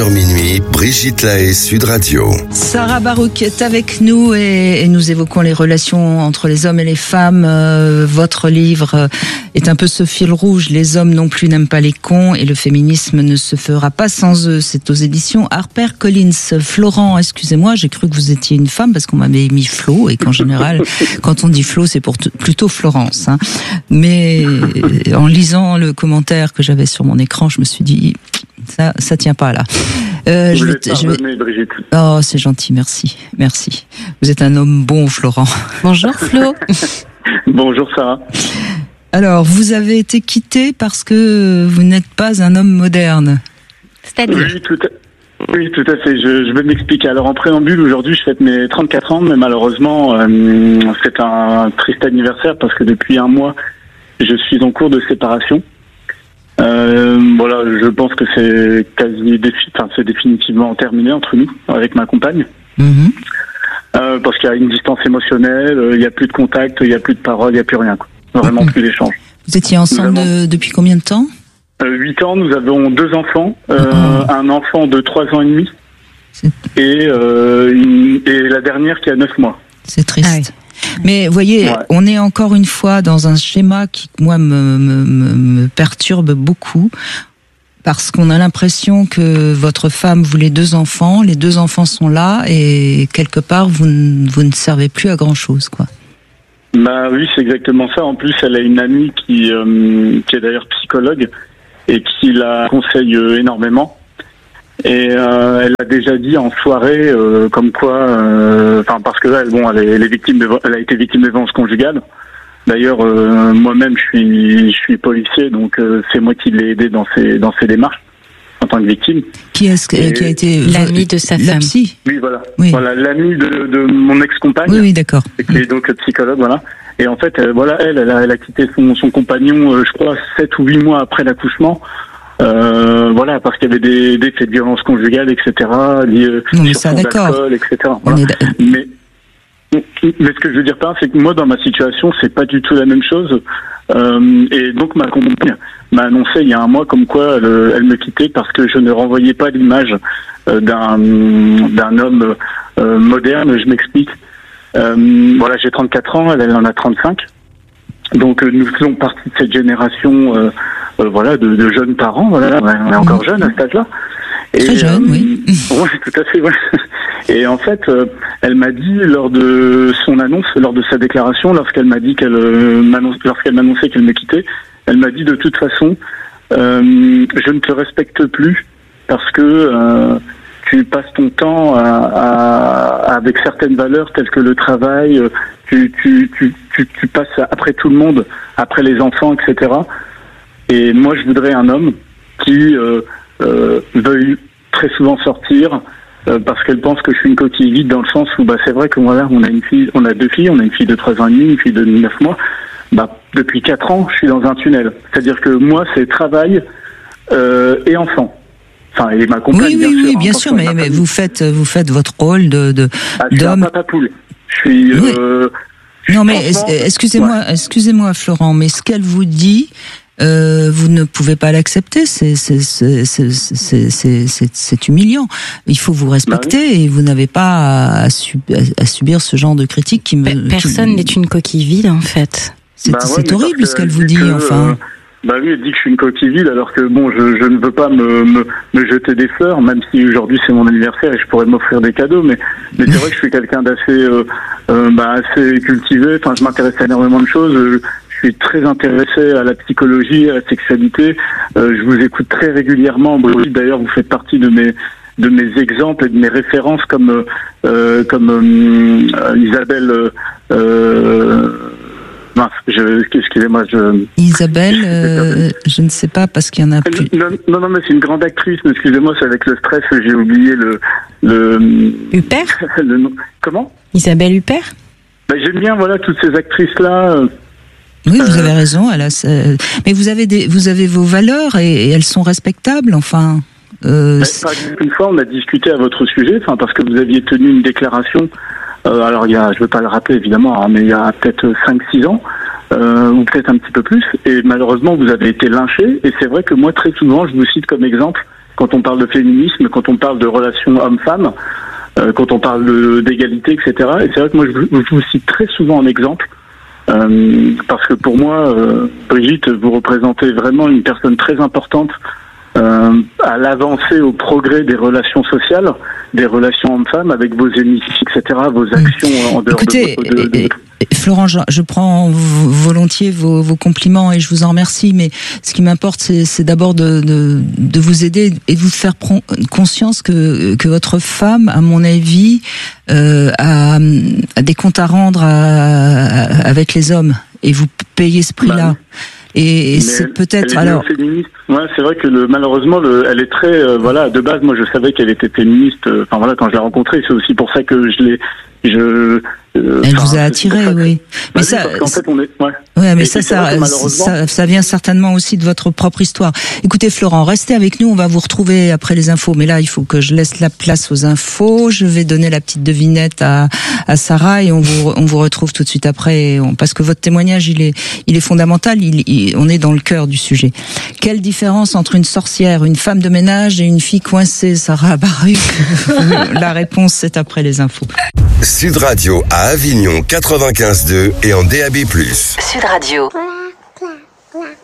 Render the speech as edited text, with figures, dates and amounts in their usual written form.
Minuit, Brigitte Lahaie, Sud Radio. Sarah Barouk est avec nous et nous évoquons les relations entre les hommes et les femmes. Votre livre est un peu ce fil rouge. Les hommes non plus n'aiment pas les cons et le féminisme ne se fera pas sans eux. C'est aux éditions HarperCollins. Florent, excusez-moi, j'ai cru que vous étiez une femme parce qu'on m'avait mis Flo et qu'en général, quand on dit Flo, c'est pour plutôt Florence. Hein. Mais en lisant le commentaire que j'avais sur mon écran, je me suis dit... Ça tient pas là. Vous êtes pardonnée, Brigitte. Oh, c'est gentil, merci. Vous êtes un homme bon, Florent. Bonjour Flo. Bonjour Sarah. Alors, vous avez été quitté parce que vous n'êtes pas un homme moderne. C'est-à-dire ? Oui, tout à fait. Je vais m'expliquer. Alors, en préambule, aujourd'hui, je fête mes 34 ans, mais malheureusement, c'est un triste anniversaire parce que depuis un mois, je suis en cours de séparation. Voilà, je pense que c'est c'est définitivement terminé entre nous, avec ma compagne. Parce qu'il y a une distance émotionnelle, il n'y a plus de contact, il n'y a plus de parole, il n'y a plus rien, quoi. Vraiment plus d'échange. Vous étiez ensemble depuis combien de temps ? 8 ans, nous avons 2 enfants, un enfant de 3 ans et demi et la dernière qui a 9 mois. C'est triste. Ah oui. Mais vous voyez, on est encore une fois dans un schéma qui, moi, me perturbe beaucoup, parce qu'on a l'impression que votre femme voulait 2 enfants, les 2 enfants sont là, et quelque part, vous ne servez plus à grand-chose, quoi. Bah oui, c'est exactement ça. En plus, elle a une amie qui est d'ailleurs psychologue, et qui la conseille énormément. Et elle a déjà dit en soirée comme quoi, parce que elle est victime elle a été victime de violences conjugales. D'ailleurs, moi-même, je suis policier, donc c'est moi qui l'ai aidé dans ses démarches en tant que victime. Qui a été l'ami de sa femme? Psy. Oui, voilà. Oui. Voilà, l'ami de mon ex-compagne. Oui, d'accord. Qui est donc psychologue, voilà. Et en fait, elle a quitté son compagnon, je crois, 7 ou 8 mois après l'accouchement. Parce qu'il y avait des faits de violence conjugale, etc. Mais ça, d'accord. D'alcool, etc. Voilà. Mais ce que je veux dire par là, c'est que moi, dans ma situation, c'est pas du tout la même chose. Et donc, ma compagne m'a annoncé il y a un mois comme quoi elle me quittait parce que je ne renvoyais pas l'image d'un homme moderne. Je m'explique. J'ai 34 ans, elle en a 35. Donc, nous faisons partie de cette génération... de jeunes parents, on est encore jeunes à cet âge-là. Très jeune, oui. Oui, tout à fait, ouais. Et en fait, elle m'a dit lors de son annonce, lors de sa déclaration, lorsqu'elle m'annonçait qu'elle me quittait, elle m'a dit de toute façon, je ne te respecte plus parce que tu passes ton temps avec certaines valeurs telles que le travail, tu passes après tout le monde, après les enfants, etc. Et moi, je voudrais un homme qui veuille très souvent sortir parce qu'elle pense que je suis une coquille vide dans le sens où c'est vrai que on a 2 filles, on a une fille de 3 ans et demi, une fille de 9 mois. Depuis 4 ans, je suis dans un tunnel. C'est-à-dire que moi, c'est travail et enfant. Enfin, et ma compagne, bien sûr, mais vous faites votre rôle d'homme. Je suis un papa poule. Je suis. Non, mais excusez-moi, Florent, mais ce qu'elle vous dit. Vous ne pouvez pas l'accepter, c'est humiliant. Il faut vous respecter et vous n'avez pas à subir ce genre de critiques Personne n'est une coquille vide, en fait. C'est horrible ce qu'elle vous dit, enfin. Oui, elle dit que je suis une coquille vide, alors que je ne veux pas me jeter des fleurs, même si aujourd'hui c'est mon anniversaire et je pourrais m'offrir des cadeaux, mais c'est vrai que je suis quelqu'un d'assez assez cultivé. Enfin, je m'intéresse à énormément de choses. Je suis très intéressé à la psychologie, à la sexualité. Je vous écoute très régulièrement. D'ailleurs, vous faites partie de mes exemples et de mes références comme Isabelle. Excusez-moi. Isabelle, je ne sais pas parce qu'il y en a plus. Non, mais c'est une grande actrice. Mais excusez-moi, c'est avec le stress que j'ai oublié le. Huppert. Le nom. Comment ? Isabelle Huppert. J'aime bien toutes ces actrices là. Oui, vous avez raison. Mais vous avez vos valeurs et elles sont respectables. Enfin. Une fois, on a discuté à votre sujet, parce que vous aviez tenu une déclaration. Alors, je ne veux pas le rappeler évidemment, mais il y a peut-être 5-6 ans, ou peut-être un petit peu plus. Et malheureusement, vous avez été lynché. Et c'est vrai que moi, très souvent, je vous cite comme exemple quand on parle de féminisme, quand on parle de relations hommes-femmes, quand on parle d'égalité, etc. Et c'est vrai que moi, je vous cite très souvent en exemple, parce que pour moi, Brigitte, vous représentez vraiment une personne très importante à l'avancée, au progrès des relations sociales, des relations hommes-femmes, avec vos émissions, etc., vos actions en dehors de Florent, je prends volontiers vos compliments et je vous en remercie, mais ce qui m'importe, c'est d'abord de vous aider et de vous faire prendre conscience que votre femme, à mon avis, a des comptes à rendre avec les hommes, et vous payez ce prix-là. Et c'est peut-être alors. Féministe. Ouais, c'est vrai que malheureusement, elle est très de base. Moi, je savais qu'elle était féministe. Enfin voilà, quand je l'ai rencontrée, c'est aussi pour ça que elle vous a attiré, oui. Mais ça, parce qu'en fait, on est. Ouais. Ouais, mais ça vient certainement aussi de votre propre histoire. Écoutez, Florent, restez avec nous. On va vous retrouver après les infos. Mais là, il faut que je laisse la place aux infos. Je vais donner la petite devinette à Sarah et on vous retrouve tout de suite après. Parce que votre témoignage, il est fondamental. On est dans le cœur du sujet. Quelle différence entre une sorcière, une femme de ménage et une fille coincée, Sarah Baruch? La réponse, c'est après les infos. Sud Radio à Avignon 95.2 et en DAB+. Sud Radio.